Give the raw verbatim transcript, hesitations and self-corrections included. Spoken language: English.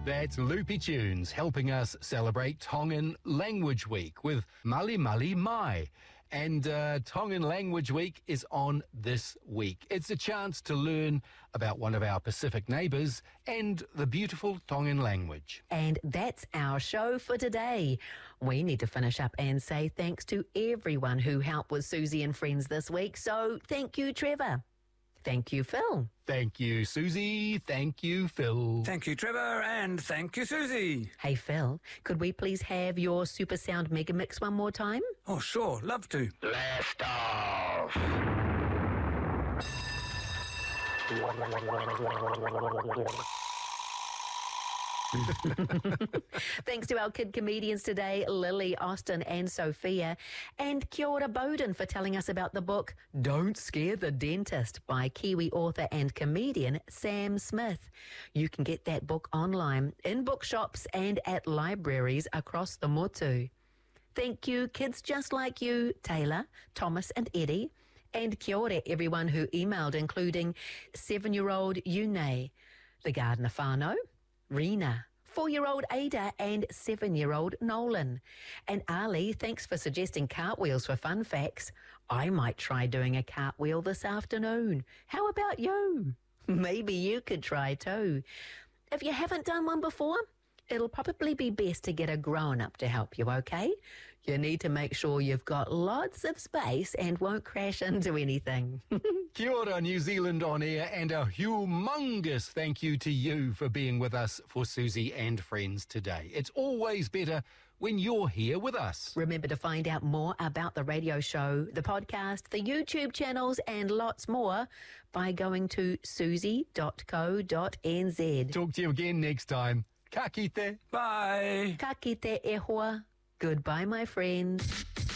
That's Loopy Tunes helping us celebrate Tongan Language Week with Mali Mali Mai. And uh, Tongan Language Week is on this week. It's a chance to learn about one of our Pacific neighbours and the beautiful Tongan language. And that's our show for today. We need to finish up and say thanks to everyone who helped with Susie and Friends this week. So thank you, Trevor. Thank you, Phil. Thank you, Susie. Thank you, Phil. Thank you, Trevor, and thank you, Susie. Hey, Phil, could we please have your Super Sound Mega Mix one more time? Oh, sure, love to. Blast off! Thanks to our kid comedians today, Lily, Austin and Sophia. And kia ora Bowden for telling us about the book Don't Scare the Dentist by Kiwi author and comedian Sam Smith. You can get that book online in bookshops and at libraries across the motu. Thank you, kids just like you, Taylor, Thomas and Eddie. And kia ora everyone who emailed, including seven-year-old Yune, the gardener Fano, Rena, four-year-old Ada and seven-year-old Nolan. And Ali, thanks for suggesting cartwheels for fun facts. I might try doing a cartwheel this afternoon. How about you? Maybe you could try too. If you haven't done one before, it'll probably be best to get a grown-up to help you, okay? You need to make sure you've got lots of space and won't crash into anything. Kia ora, New Zealand On Air, and a humongous thank you to you for being with us for Susie and Friends today. It's always better when you're here with us. Remember to find out more about the radio show, the podcast, the YouTube channels, and lots more by going to susie dot co dot n z. Talk to you again next time. Ka kite. Bye. Ka kite e hoa. Goodbye, my friends.